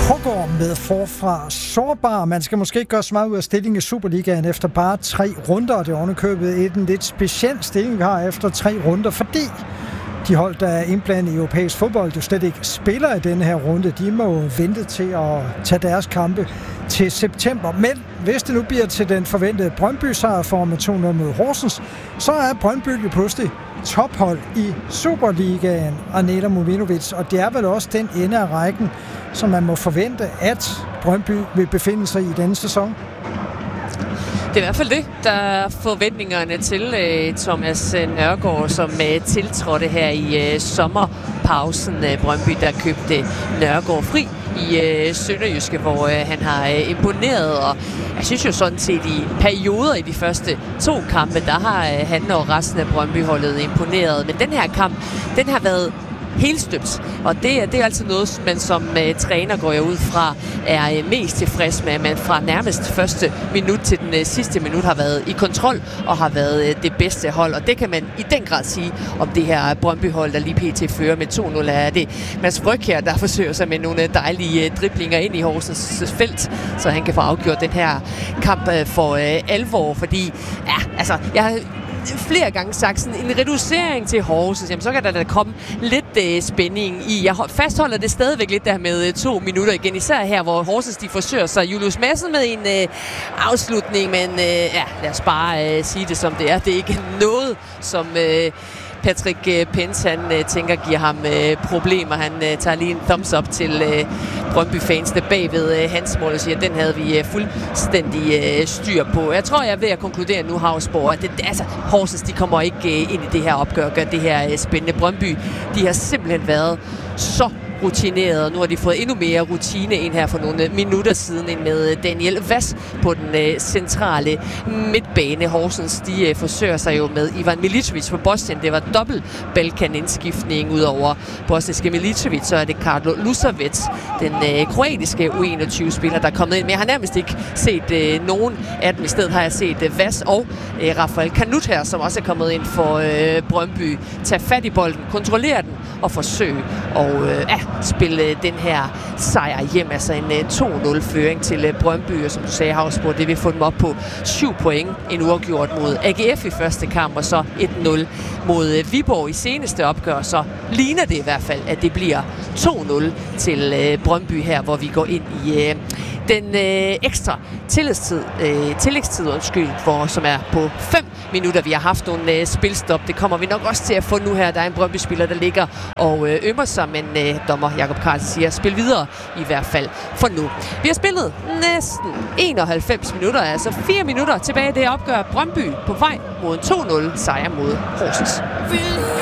Hågaard med forfra sårbar. Man skal måske ikke gøre så meget ud af stillingen i Superligaen efter bare 3 runder. Det er ovenikøbet en lidt speciel stilling, vi har efter 3 runder, fordi de hold, der er indblandet i europæisk fodbold, jo slet ikke spiller i denne her runde. De må vente til at tage deres kampe til september. Men hvis det nu bliver til den forventede Brøndby-sejr for med 2-0 mod Horsens, så er Brøndby jo pludselig tophold i Superligaen, Anela Muminovic, og det er vel også den ende af rækken, som man må forvente, at Brøndby vil befinde sig i denne sæson. Det er i hvert fald det, der er forventningerne til Thomas Nørgaard, som tiltrådte her i sommerpausen. Brøndby, der købte Nørgaard fri i Sønderjyske, hvor han har imponeret, og jeg synes jo sådan set i perioder i de første 2 kampe, der har han og resten af Brøndby-holdet imponeret. Men den her kamp, den har været helt støbt. Og det er altså noget, man som træner går jeg ud fra, er mest tilfreds med, at man fra nærmest første minut til den sidste minut har været i kontrol og har været det bedste hold. Og det kan man i den grad sige om det her Brøndby-hold, der lige pt. Fører med 2-0. Er det Mads Brygge her, der forsøger sig med nogle dejlige driblinger ind i Horsens felt, så han kan få afgjort den her kamp for alvor. Fordi, ja, altså, jeg har flere gange sagt sådan en reducering til Horsens, jamen så kan der komme lidt spænding i. Jeg fastholder det stadigvæk lidt der med 2 minutter igen, især her, hvor Horsens de forsøger sig. Julius Madsen med en afslutning, men ja, lad os bare sige det som det er. Det er ikke noget, som Patrick Pence, han tænker, giver ham problemer. Han tager lige en thumbs up til Brøndby-fansene bagved hans mål og siger, at den havde vi fuldstændig styr på. Jeg tror, jeg er ved at konkludere nu, Havsborg, at altså, Horsens, de kommer ikke ind i det her opgør og gør det her spændende. Brøndby, de har simpelthen været så rutineret. Nu har de fået endnu mere rutine ind her for nogle minutter siden end med Daniel Vass på den centrale midtbane. Horsens, de forsøger sig jo med Ivan Milicevic på Bosnien. Det var dobbelt Balkan-indskiftning ud over bosniske Milicevic. Så er det Karlo Lusavic, den kroatiske U21-spiller, der er kommet ind. Men jeg har nærmest ikke set nogen af dem. I stedet har jeg set Vass og Rafael Kanut her, som også er kommet ind for Brøndby. Tag fat i bolden, kontrollere den og forsøge at spille den her sejr hjem. Altså en 2-0-føring til Brøndby, og som du sagde, Havsborg, det vil få dem op på 7 point. En uafgjort mod AGF i første kamp, og så 1-0 mod Viborg i seneste opgør. Så ligner det i hvert fald, at det bliver 2-0 til Brøndby her, hvor vi går ind i den ekstra tillægstid, som er på 5 minutter. Vi har haft nogle spilstop. Det kommer vi nok også til at få nu her. Der er en Brøndby-spiller, der ligger og ømmer sig, men dommer Jakob Carlsen siger, spil videre i hvert fald for nu. Vi har spillet næsten 91 minutter, altså 4 minutter tilbage i det opgør. Brøndby på vej mod en 2-0 sejr mod Horsens.